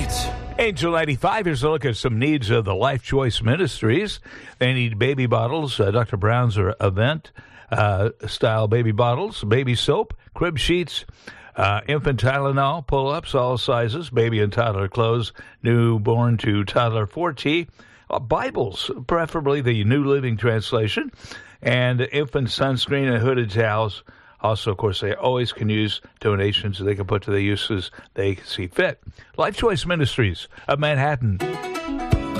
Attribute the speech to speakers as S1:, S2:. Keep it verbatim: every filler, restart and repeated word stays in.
S1: Needs.
S2: Angel ninety-five, here's a look at some needs of the Life Choice Ministries. They need baby bottles, uh, Doctor Brown's event uh, style baby bottles, baby soap, crib sheets, uh, infant Tylenol, pull-ups, all sizes, baby and toddler clothes, newborn to toddler forty, uh, Bibles, preferably the New Living Translation, and infant sunscreen and hooded towels. Also, of course, they always can use donations they can put to the uses they see fit. Life Choice Ministries of Manhattan.